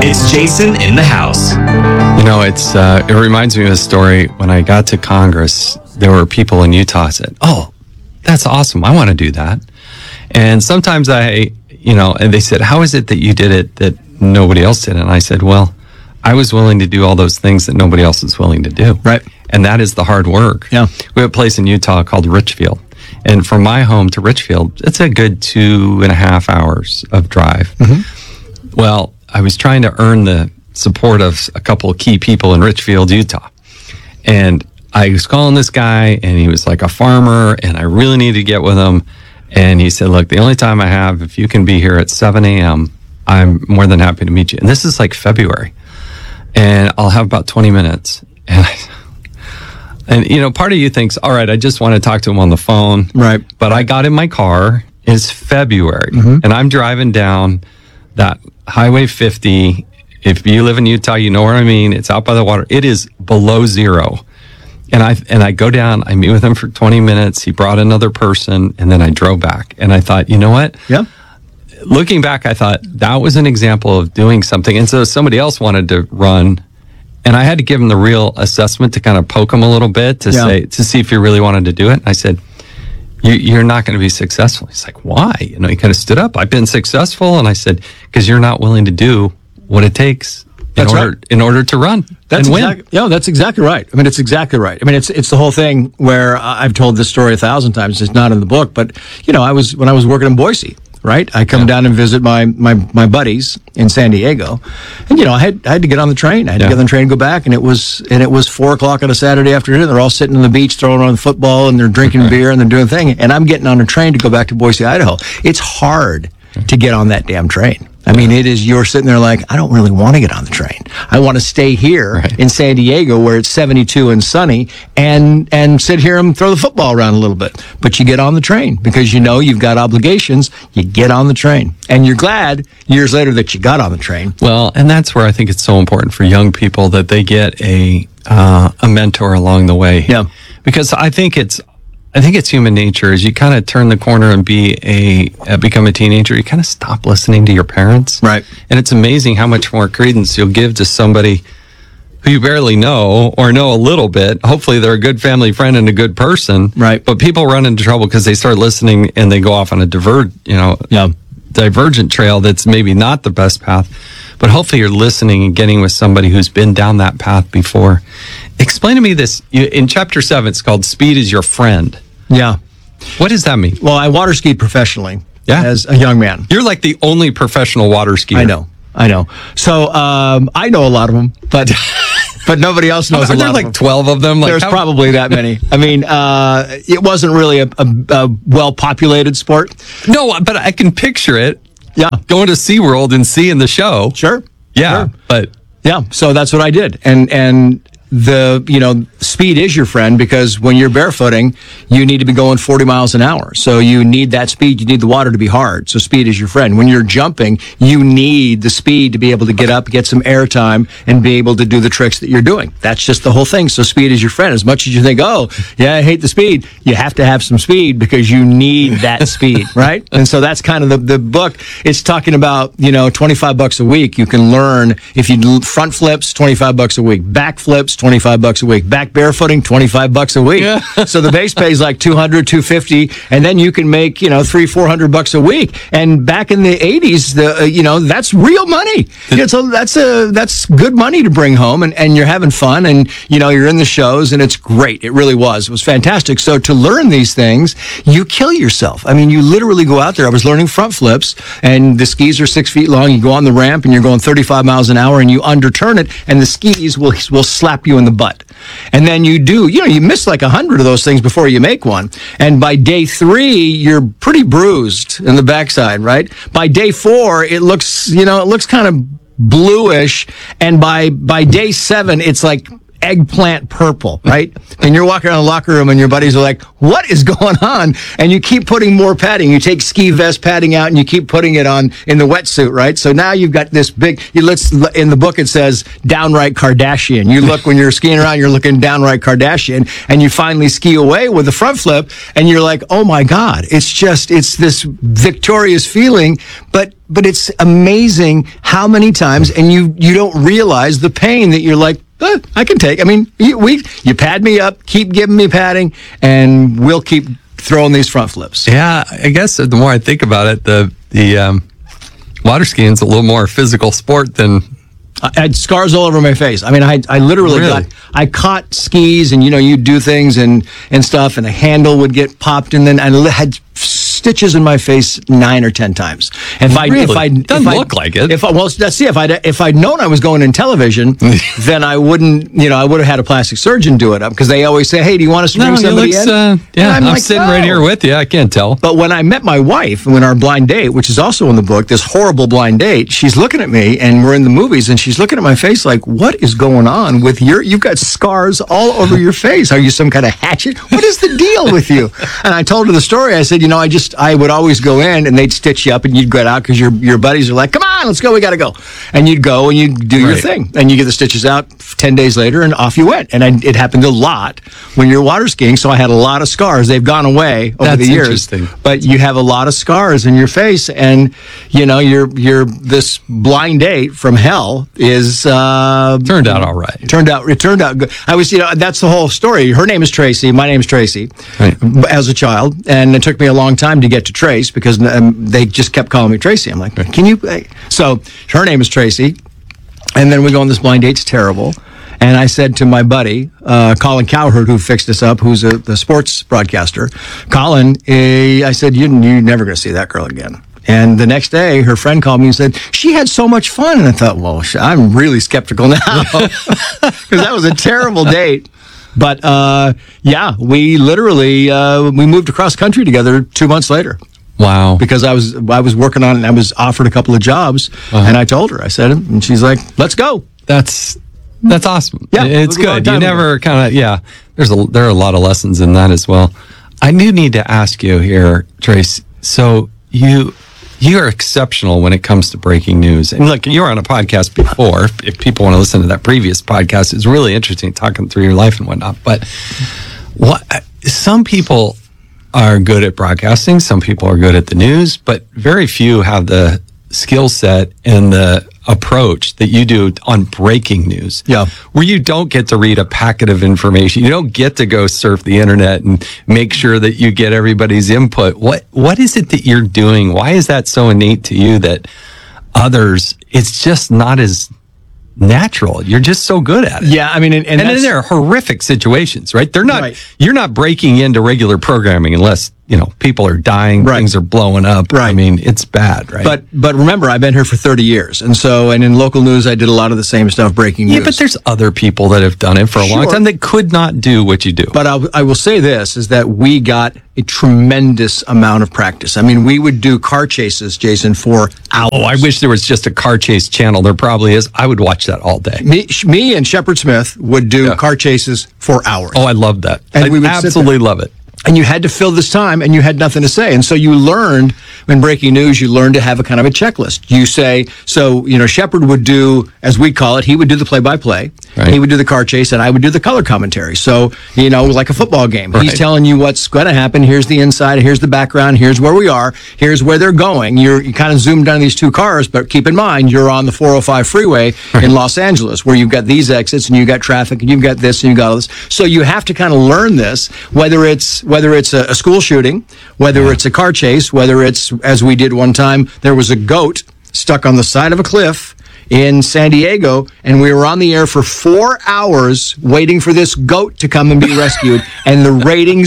It's Jason in the house. You know, it reminds me of a story. When I got to Congress, there were people in Utah said, "Oh, that's awesome. I want to do that." And sometimes and they said, "How is it that you did it that nobody else did?" And I said, "Well, I was willing to do all those things that nobody else is willing to do." Right. And that is the hard work. Yeah. We have a place in Utah called Richfield. And from my home to Richfield, it's a good 2.5 hours of drive. Mm-hmm. Well, I was trying to earn the support of a couple of key people in Richfield, Utah. And I was calling this guy, and he was like a farmer, and I really needed to get with him. And he said, "Look, the only time I have, if you can be here at 7 a.m., I'm more than happy to meet you." And this is like February. And I'll have about 20 minutes. And part of you thinks, all right, I just want to talk to him on the phone. Right. But I got in my car. It's February. Mm-hmm. And I'm driving down that Highway 50. If you live in Utah, you know what I mean. It's out by the water. It is below zero. And I go down, I meet with him for 20 minutes. He brought another person, and then I drove back. And I thought, you know what? Yeah. Looking back, I thought that was an example of doing something. And so somebody else wanted to run, and I had to give him the real assessment to kind of poke him a little bit to see if he really wanted to do it. And I said, you're not going to be successful. He's like, why? He kind of stood up. I've been successful. And I said, because you're not willing to do what it takes in order to run and win. That's exactly right. I mean, it's exactly right. I mean, it's the whole thing where I've told this story 1,000 times. It's not in the book, but when I was working in Boise, right? I come down and visit my buddies in San Diego, and I had to get on the train. I had to get on the train and go back, and it was 4:00 on a Saturday afternoon. They're all sitting on the beach throwing around football, and they're drinking beer, and they're doing thing. And I'm getting on a train to go back to Boise, Idaho. It's hard to get on that damn train. I mean, you're sitting there like, I don't really want to get on the train. I want to stay here in San Diego where it's 72 and sunny and sit here and throw the football around a little bit. But you get on the train because you've got obligations. You get on the train. And you're glad years later that you got on the train. Well, and that's where I think it's so important for young people that they get a mentor along the way. Yeah. Because I think it's human nature. As you kind of turn the corner and become a teenager, you kind of stop listening to your parents. Right. And it's amazing how much more credence you'll give to somebody who you barely know or know a little bit. Hopefully they're a good family friend and a good person. Right. But people run into trouble because they start listening and they go off on a divergent trail that's maybe not the best path. But hopefully you're listening and getting with somebody who's been down that path before. Explain to me this. In chapter 7, it's called Speed is Your Friend. Yeah. What does that mean? Well, I water skied professionally as a young man. You're like the only professional water skier. I know. So I know a lot of them, but nobody else knows a lot of them. Are there like 12 of them? There's probably that many. I mean, it wasn't really a well-populated sport. No, but I can picture it. Yeah. Going to SeaWorld and seeing the show. Sure. Yeah. Sure. But yeah, so that's what I did. And the speed is your friend, because when you're barefooting, you need to be going 40 miles an hour. So you need that speed. You need the water to be hard. So speed is your friend. When you're jumping, you need the speed to be able to get up, get some air time, and be able to do the tricks that you're doing. That's just the whole thing. So speed is your friend. As much as you think, oh, yeah, I hate the speed, you have to have some speed because you need that speed, right? And so that's kind of the book. It's talking about, $25 a week. You can learn if you do front flips, $25 a week, back flips, $25 a week, back barefooting, $25 a week. Yeah. So the base pay is like $200, $250, and then you can make, $300-$400 a week. And back in the 80s, that's real money. So that's good money to bring home, and you're having fun, and you're in the shows, and it's great. It really was. It was fantastic. So to learn these things, you kill yourself. I mean, you literally go out there. I was learning front flips, and the skis are 6 feet long. You go on the ramp, and you're going 35 miles an hour, and you underturn it, and the skis will slap you in the butt. And then you miss like 100 of those things before you make one. And by day 3, you're pretty bruised in the backside, right? By day 4, it looks kind of bluish. And by day 7, it's like eggplant purple, right? And you're walking around the locker room and your buddies are like, what is going on? And you keep putting more padding. You take ski vest padding out and you keep putting it on in the wetsuit, right? So now you've got this big, in the book it says downright Kardashian. You look, when you're skiing around, you're looking downright Kardashian, and you finally ski away with the front flip and you're like, oh my God, it's this victorious feeling, but it's amazing how many times, and you don't realize the pain that you're like, I can take. I mean, you pad me up, keep giving me padding, and we'll keep throwing these front flips. Yeah, I guess the more I think about it, the water skiing is a little more physical sport than. I had scars all over my face. I mean, I literally I caught skis, and you do things and stuff, and the handle would get popped, and then I had stitches in my face 9 or 10 times. If I doesn't look like it. If I'd known I was going in television, then I wouldn't. I would have had a plastic surgeon do it up, because they always say, "Hey, do you want us to bring somebody in?" I'm like, sitting right here with you. I can't tell. But when I met my wife, when our blind date, which is also in the book, this horrible blind date, she's looking at me, and we're in the movies, and she's looking at my face like, "What is going on with you've got scars all over your face? Are you some kind of hatchet? What is the deal with you?" And I told her the story. I said, I would always go in, and they'd stitch you up, and you'd get out because your buddies are like, "Come on, let's go, we got to go." And you'd go and you do your thing, and you get the stitches out 10 days later, and off you went. And it happened a lot when you're water skiing, so I had a lot of scars. They've gone away over the years. Interesting. But you have a lot of scars in your face, and you're this blind date from hell is turned out all right. It turned out good. I was, that's the whole story. Her name is Tracy. My name is Tracy. Right. As a child, and it took me a long time to get to Trace, because they just kept calling me Tracy. I'm like, can you? So her name is Tracy, and then we go on this blind date. It's terrible. And I said to my buddy, Colin Cowherd, who fixed us up, who's the sports broadcaster, Colin, I said, you're never going to see that girl again. And the next day, her friend called me and said, she had so much fun. And I thought, well, I'm really skeptical now, because that was a terrible date. But we literally we moved across country together 2 months later. Wow! Because I was working on it, and I was offered a couple of jobs, and I told her, I said, and she's like, "Let's go." That's awesome. Yeah, it's good. You never kind of there are a lot of lessons in that as well. I do need to ask you here, Trace. So you are exceptional when it comes to breaking news. And look, you were on a podcast before. If people want to listen to that previous podcast, it's really interesting talking through your life and whatnot. But some people are good at broadcasting. Some people are good at the news, but very few have the skill set and the approach that you do on breaking news. Yeah. Where you don't get to read a packet of information. You don't get to go surf the internet and make sure that you get everybody's input. What is it that you're doing? Why is that so innate to you that others, it's just not as natural? You're just so good at it. Yeah, I mean, and they're horrific situations, right? They're not. Right. You're not breaking into regular programming unless people are dying, things are blowing up. Right. I mean, it's bad, right? But remember, I've been here for 30 years, and in local news, I did a lot of the same stuff, breaking news. Yeah, but there's other people that have done it for a long time that could not do what you do. But I will say this, is that we got a tremendous amount of practice. I mean, we would do car chases, Jason, for hours. Oh, I wish there was just a car chase channel. There probably is. I would watch that all day. Me and Shepard Smith would do car chases for hours. Oh, I love that. And we would absolutely love it. And you had to fill this time, and you had nothing to say. And so you learned, when breaking news, you learned to have a kind of a checklist. You say, Shepard would do, as we call it, he would do the play-by-play. Right. He would do the car chase, and I would do the color commentary. So, like a football game. Right. He's telling you what's going to happen. Here's the inside. Here's the background. Here's where we are. Here's where they're going. You kind of zoomed down these two cars, but keep in mind, you're on the 405 freeway in Los Angeles, where you've got these exits, and you've got traffic, and you've got this, and you've got all this. So you have to kind of learn this, whether it's a school shooting, whether it's a car chase, whether it's, as we did one time, there was a goat stuck on the side of a cliff in San Diego, and we were on the air for 4 hours waiting for this goat to come and be rescued, and the ratings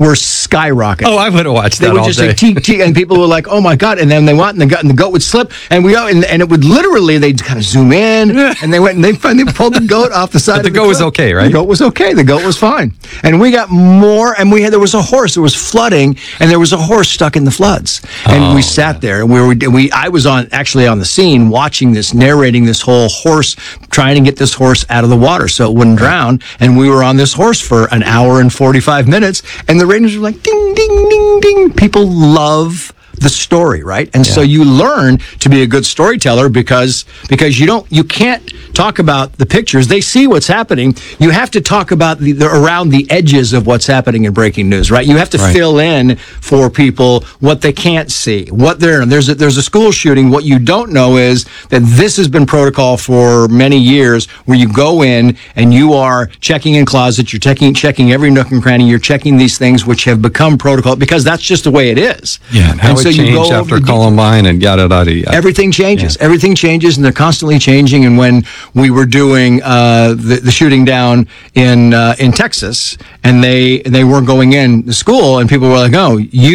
were skyrocketing. Oh, I would have watched They that would all just day. say teek, teek, and people were like, "Oh my god!" And then they went, and the goat would slip, and it would literally, they'd kind of zoom in, and they went and they finally pulled the goat off the side. But the of goat was cliff. okay, right? The goat was okay. The goat was fine, and we got more. And there was a horse. There was flooding, and there was a horse stuck in the floods, and we sat there, and I was actually on the scene watching this, narrating this whole horse, trying to get this horse out of the water so it wouldn't drown, and we were on this horse for an hour and 45 minutes, and the Rangers were like, ding, ding, ding, ding. People love the story, right? And so you learn to be a good storyteller because you can't talk about the pictures. They see what's happening. You have to talk about the around the edges of what's happening in breaking news, right? You have to fill in for people what they can't see, there's a school shooting. What you don't know is that this has been protocol for many years, where you go in and you are checking in closets, you're checking every nook and cranny, you're checking these things which have become protocol because that's just the way it is. Yeah, and how it changed after Columbine and yada yada yada. Everything changes. Yeah. Everything changes, and they're constantly changing. And when we were doing the shooting down in Texas, and they weren't going in the school, and people were like, "Oh,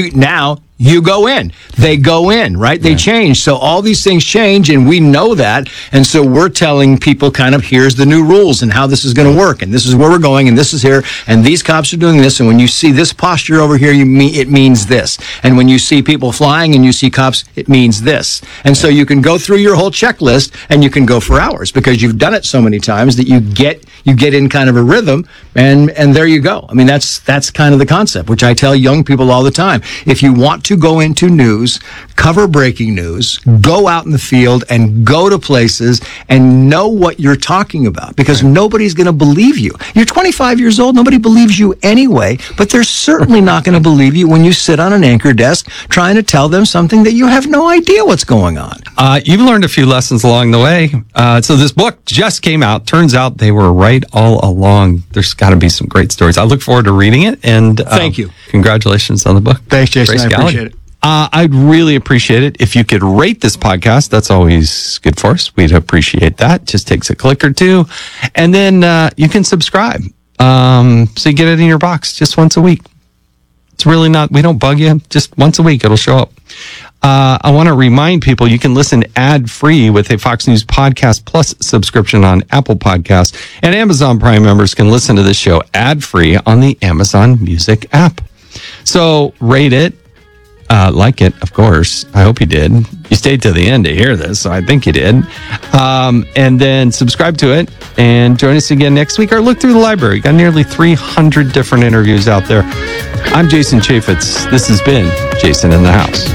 you go in." They go in, right? They change. So all these things change, and we know that. And so we're telling people kind of, here's the new rules and how this is going to work, and this is where we're going, and this is here, and these cops are doing this, and when you see this posture over here, it means this. And when you see people flying and you see cops, it means this. And so you can go through your whole checklist, and you can go for hours because you've done it so many times that you get in kind of a rhythm, and there you go. I mean, that's kind of the concept, which I tell young people all the time. If you want to go into news, cover breaking news, go out in the field and go to places and know what you're talking about, because nobody's going to believe you. You're 25 years old. Nobody believes you anyway, but they're certainly not going to believe you when you sit on an anchor desk trying to tell them something that you have no idea what's going on. You've learned a few lessons along the way. So this book just came out. Turns out they were right all along. There's got to be some great stories. I look forward to reading it. And thank you. Congratulations on the book. Thanks, Jason. I appreciate it. I'd really appreciate it if you could rate this podcast. That's always good for us. We'd appreciate that. Just takes a click or two. And then you can subscribe. So you get it in your box just once a week. It's really not, we don't bug you. Just once a week, it'll show up. I want to remind people you can listen ad-free with a Fox News Podcast Plus subscription on Apple Podcasts. And Amazon Prime members can listen to this show ad-free on the Amazon Music app. So rate it. Like it, of course. I hope you did. You stayed to the end to hear this, so I think you did. And then subscribe to it and join us again next week, or look through the library. We got nearly 300 different interviews out there. I'm Jason Chaffetz. This has been Jason in the House.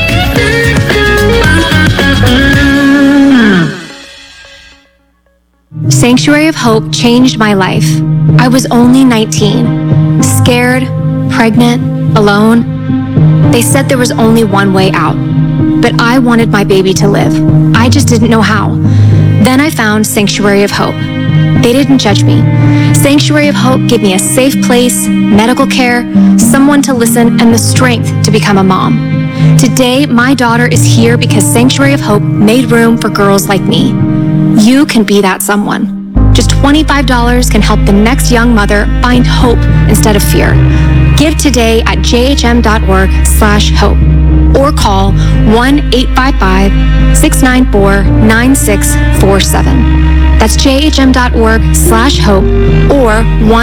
Sanctuary of Hope changed my life. I was only 19, scared, pregnant, alone. They said there was only one way out, but I wanted my baby to live. I just didn't know how. Then I found Sanctuary of Hope. They didn't judge me. Sanctuary of Hope gave me a safe place, medical care, someone to listen, and the strength to become a mom. Today, my daughter is here because Sanctuary of Hope made room for girls like me. You can be that someone. Just $25 can help the next young mother find hope instead of fear. Give today at jhm.org/hope or call 1-855-694-9647. That's jhm.org/hope or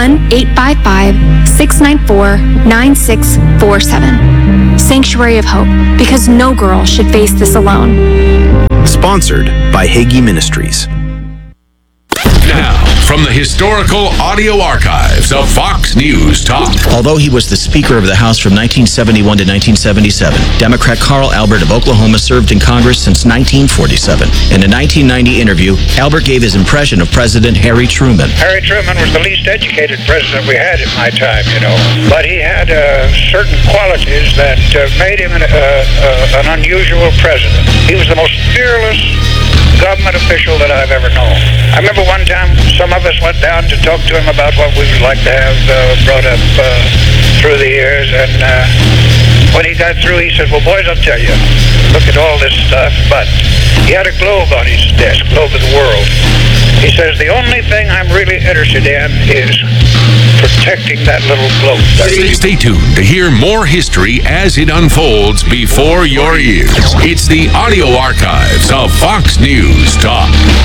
1-855-694-9647. Sanctuary of Hope, because no girl should face this alone. Sponsored by Hagee Ministries. Now, from the historical audio archives of Fox News Talk. Although he was the Speaker of the House from 1971 to 1977, Democrat Carl Albert of Oklahoma served in Congress since 1947. In a 1990 interview, Albert gave his impression of President Harry Truman. Harry Truman was the least educated president we had in my time, you know. But he had certain qualities that made him an unusual president. He was the most fearless government official that I've ever known. I remember one time some of us went down to talk to him about what we would like to have brought up through the years, and when he got through, he said, well, boys, I'll tell you, look at all this stuff, but he had a globe on his desk, globe of the world. He says, the only thing I'm really interested in is protecting that little bloke. Stay tuned to hear more history as it unfolds before your ears. It's the audio archives of Fox News Talk.